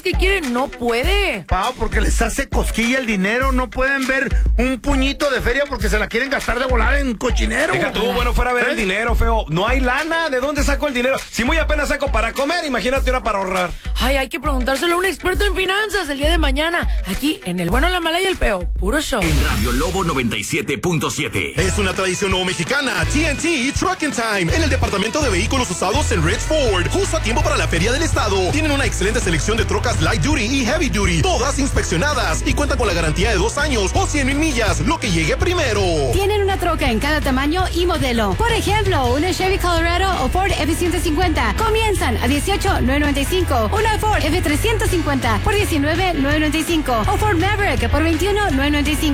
que quiere, no puede. Pao, porque les hace cosquilla el dinero. No pueden ver un puñito de feria porque se la quieren gastar de volar en cochinero. Deja tú, bueno, fuera a ver el dinero, feo. No hay lana. ¿De dónde saco el dinero? Si muy apenas saco para comer, imagínate ahora para ahorrar. Ay, hay que preguntárselo a un experto en finanzas el día de mañana. Aquí, en El Bueno, la Mala y el Feo. Puro show. En Radio Lobo 97.7. Es una tradición no mexicana, TNT Trucking Time, en el departamento de vehículos usados en Ridge Ford. Justo a tiempo para la Feria del Estado. Tienen una excelente selección de trocas Light Duty y Heavy Duty, todas inspeccionadas y cuentan con la garantía de 2 años o 100,000 millas, lo que llegue primero. Tienen una troca en cada tamaño y modelo. Por ejemplo, una Chevy Colorado o Ford F-150 comienzan a $18,995. Una Ford F-350 por $19,995. O Ford Maverick por $21,995.